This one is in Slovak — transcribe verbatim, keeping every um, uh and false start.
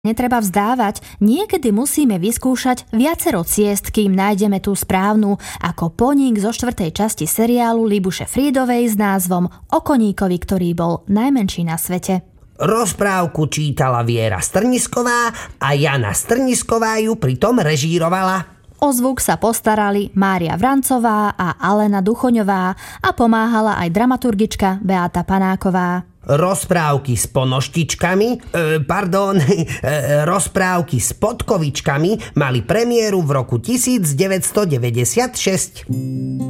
Netreba vzdávať, niekedy musíme vyskúšať viacero ciest, kým nájdeme tú správnu, ako Poník zo štvrtej časti seriálu Libuše Frídovej s názvom O koníkovi, ktorý bol najmenší na svete. Rozprávku čítala Viera Strnisková a Jana Strnisková ju pritom režírovala. O zvuk sa postarali Mária Vrancová a Alena Duchoňová a pomáhala aj dramaturgička Beata Panáková. Rozprávky s ponoštičkami, e, pardon, e, rozprávky s podkovičkami mali premiéru v roku devätnásťstodeväťdesiatšesť.